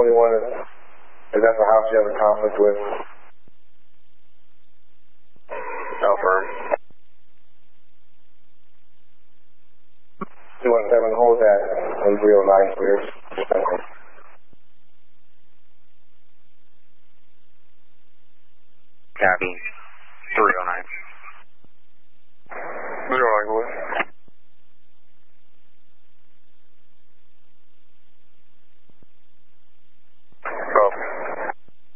only one, is that the house you have a conflict with? Affirm. 217, hold that on 309, please. Copy. 309. 309, please.